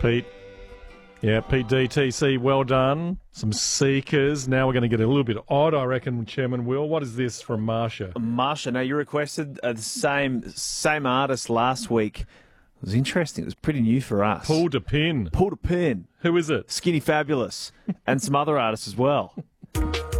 Pete. Yeah, Pete DTC, well done. Some seekers. Now we're going to get a little bit odd, I reckon, Chairman Will. What is this from Marsha? Marsha, now you requested the same artist last week. It was interesting. It was pretty new for us. Pulled a pin. Pulled a pin. Who is it? Skinny Fabulous. And some other artists as well.